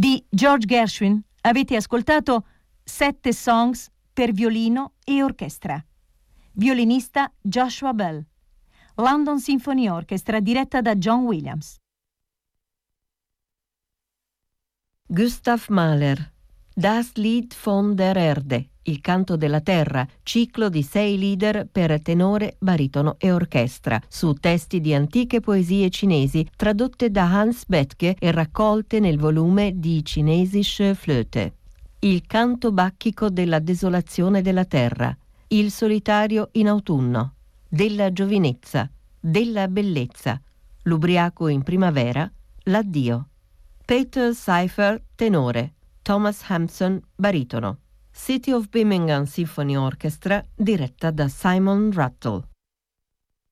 Di George Gershwin avete ascoltato 7 songs per violino e orchestra. Violinista Joshua Bell. London Symphony Orchestra diretta da John Williams. Gustav Mahler, Das Lied von der Erde, il canto della terra, ciclo di 6 lieder per tenore, baritono e orchestra, su testi di antiche poesie cinesi tradotte da Hans Bethge e raccolte nel volume Die Chinesische Flöte. Il canto bacchico della desolazione della terra, il solitario in autunno, della giovinezza, della bellezza, l'ubriaco in primavera, l'addio. Peter Cipher, tenore, Thomas Hampson, baritono. City of Birmingham Symphony Orchestra, diretta da Simon Rattle.